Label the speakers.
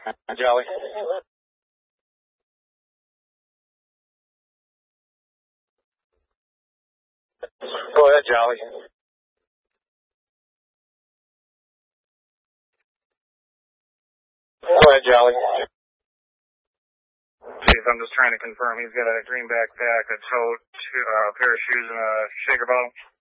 Speaker 1: Jolly. Go ahead, Jolly. Go ahead, Jolly.
Speaker 2: Chief, I'm just trying to confirm. He's got a green backpack, a tote, a pair of shoes, and a shaker bottle.